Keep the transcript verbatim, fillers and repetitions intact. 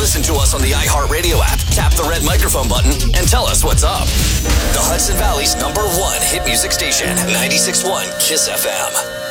Listen to us on the iHeartRadio app. Tap the red microphone button and tell us what's up. The Hudson Valley's number one hit music station, ninety-six point one KISS F M.